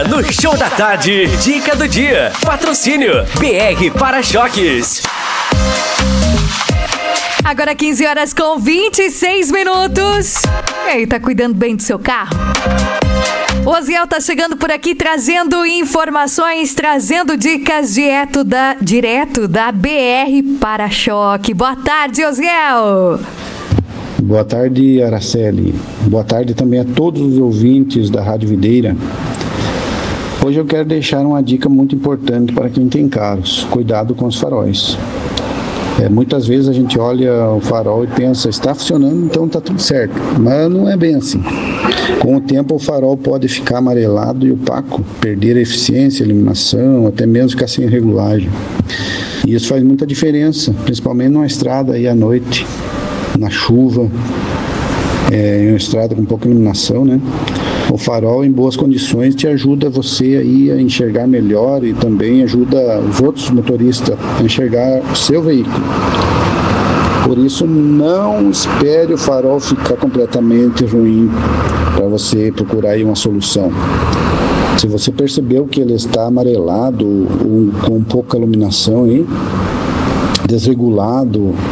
No Show da Tarde, dica do dia. Patrocínio BR Para-Choques. Agora 15 horas com 26 minutos. E aí, tá cuidando bem do seu carro? O Osiel tá chegando por aqui trazendo informações, trazendo dicas direto da BR Para-Choque. Boa tarde, Osiel. Boa tarde, Araceli. Boa tarde também a todos os ouvintes da Rádio Videira. Hoje eu quero deixar uma dica muito importante para quem tem carros. Cuidado com os faróis. Muitas vezes a gente olha o farol e pensa, está funcionando, então está tudo certo. Mas não é bem assim. Com o tempo o farol pode ficar amarelado e opaco, perder a eficiência, a iluminação, até mesmo ficar sem regulagem. E isso faz muita diferença, principalmente numa estrada aí à noite, na chuva, em uma estrada com pouca iluminação, né? O farol em boas condições te ajuda você aí a enxergar melhor e também ajuda os outros motoristas a enxergar o seu veículo. Por isso, não espere o farol ficar completamente ruim para você procurar aí uma solução. Se você percebeu que ele está amarelado ou com pouca iluminação aí, desregulado,